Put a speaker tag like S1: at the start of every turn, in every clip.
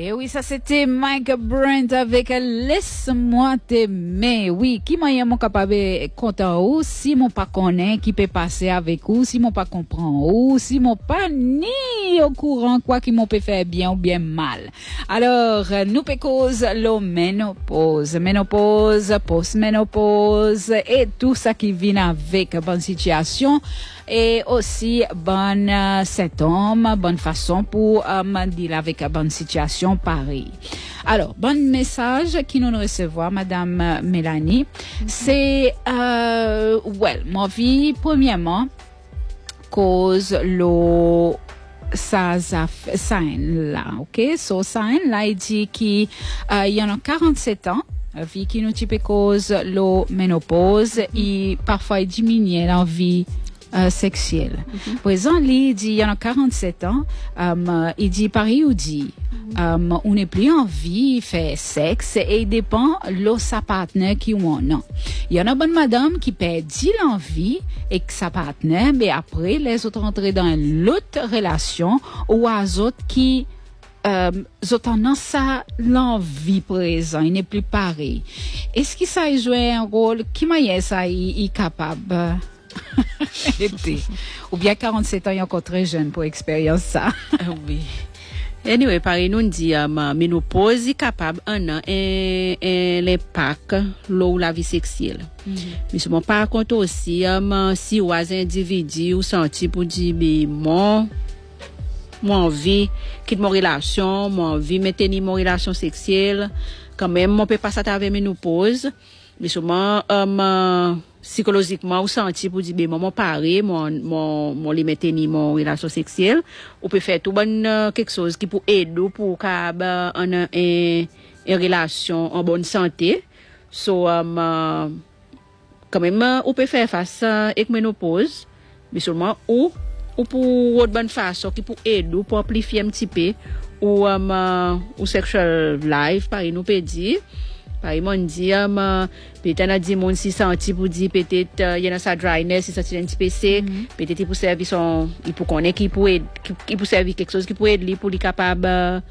S1: Et oui, ça c'était Mike Brent avec Laisse-moi t'aimer. Oui, qui m'a mon capable content ou si mon pas connaît qui peut passer avec ou si mon pas comprend ou si mon pas ni au courant quoi qui m'ont peut faire bien ou bien mal. Alors, nous peut cause la ménopause, post-ménopause et tout ça qui vient avec bonne situation et aussi bonne symptômes, bonne façon pour dealer avec une bonne situation pareil. Alors, bon message qui nous recevons, Madame Mélanie, c'est mon vie premièrement cause le sign là, ok? So sign là il dit qu'il y en a 47 ans. Vie qui nous type cause la ménopause et parfois il diminue l'envie sexuelle. Présent, il dit, il y en a 47 ans, il dit, Paris ou dit, on n'est plus en vie, fait sexe, et il dépend de sa partenaire qui ou non. Il y en a bonne madame qui perd l'envie et que sa partenaire, mais après, les autres entrent dans l'autre relation ou à autres qui ont ça l'envie présent, il n'est plus pareil. Est-ce que ça joue un rôle, qui m'a ça est capable? Ou bien 47 ans, il est encore très jeune pour expérience ça.
S2: Oui. Anyway, pareil, nous dit, ménopause est capable, l'impact, la vie sexuelle. Mais ce par contre aussi, si ou un individu ou senti pour dire, mon envie, quitte mon relation, mon envie, maintenir mon relation sexuelle, quand même, mon peut pas s'attraver ménopause. Mais sûrement, psychologiquement, ou senti pour dire, mon paré, mon limiter ni mon relation sexuelle, ou peut faire tout quelque chose qui peut aider pour qu'à une relation en bonne santé. So, quand même, on peut faire face avec ménopause, mais seulement, ou pour une bonne façon qui peut aider pour amplifier un petit peu, ou sexual life, par exemple, nous peut dire, par exemple, on dit, peut-être, on a dit, mon si senti pour dire, peut-être, il y a sa dryness, il senti un petit peu sec, peut-être, il peut servir il peut connaître, il peut servir quelque chose qui peut aider, pour lui capable,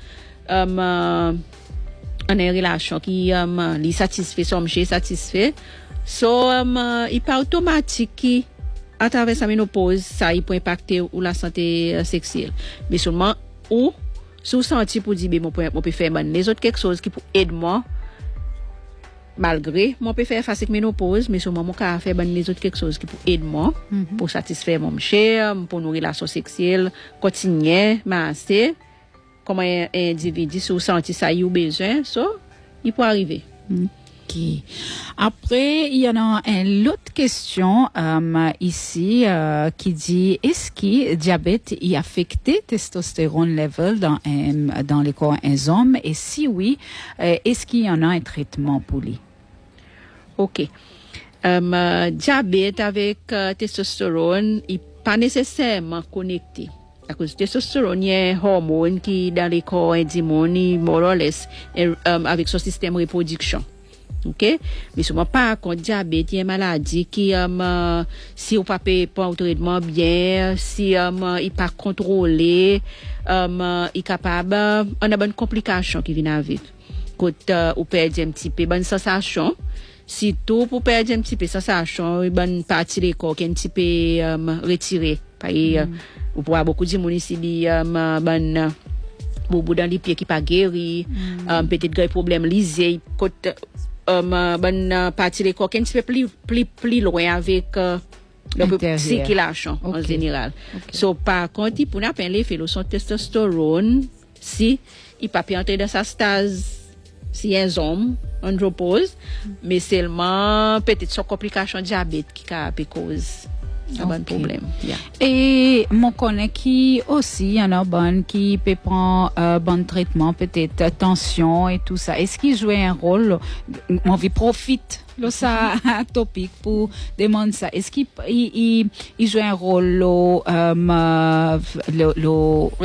S2: en une relation qui, lui satisfait, son monsieur satisfait. So, il pas automatique qui, à travers sa ménopause, ça, il peut impacter ou la santé sexuelle. Mais seulement, ou, sous senti pour dire, mon peut faire, les autres quelque chose qui peut aider moi, malgré mon peut faire face avec ménopause, mais sûrement mon cas faire les autres quelque chose qui peut aider moi pour satisfaire mon cher, pour nos relations sexuelles, continuer, masser, comme un individu sous senti ça y a besoin, il peut arriver.
S1: Okay. Après, il y en a une autre question ici qui dit est-ce que le diabète y affecte testostérone level dans les corps des hommes et si oui, est-ce qu'il y en a un traitement pour lui?
S2: OK. Diabète avec testostérone n'est pas nécessairement connecté. À cause de testostérone, il y a un hormone qui dans les corps des hommes, more or less, avec son système de reproduction. OK? Mais souvent, par contre, diabète, il y a une maladie qui, si on ne peut pas un traitement bien, si il n'est pas contrôlé, il est capable, on a bonne complication qui vient avec. Quand on perd un petit peu bonne sensation, si tout pour perdre un petit peu sensation, une bonne partie des corps qui est un petit peu retirée. On pourra beaucoup de monde ici, bonne bobo dans les pieds qui pas guéri, peut-être des problèmes lisés, bonne partie des corps qui est un petit peu plus loin avec la circulation en général. Okay. So, par contre, pour nous appeler l'effet de son testostérone, si il pas pu entrer dans sa stase, si un homme andropause, mais seulement peut-être son complication diabète qui a cause un bon problème. Yeah.
S1: Et mon connaît qui aussi, il y en a bon qui peut prendre bon traitement, peut-être tension et tout ça. Est-ce qu'il joue un rôle? On vit profite de ça topic pour demander ça. Est-ce qu'il joue un rôle